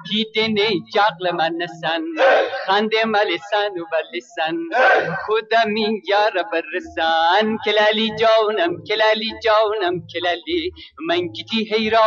دیدنی جقل من نسن خنده ملسن و بلسن خودم این یار برسن کلالی جانم کلالی جانم کلالی من کتی حیران